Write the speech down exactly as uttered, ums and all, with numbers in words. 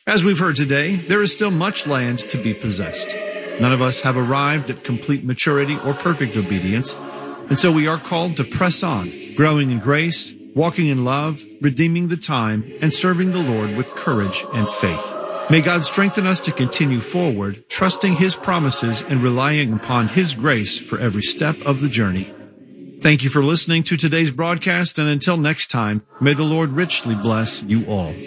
As we've heard today, there is still much land to be possessed. None of us have arrived at complete maturity or perfect obedience, and so we are called to press on, growing in grace, walking in love, redeeming the time, and serving the Lord with courage and faith. May God strengthen us to continue forward, trusting His promises and relying upon His grace for every step of the journey. Thank you for listening to today's broadcast, and until next time, may the Lord richly bless you all.